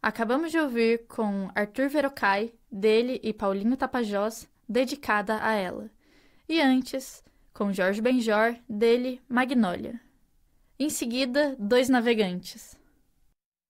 Acabamos de ouvir com Arthur Verocai, dele e Paulinho Tapajós, Dedicada a Ela. E antes, com Jorge Benjor, dele, Magnólia. Em seguida, Dois Navegantes.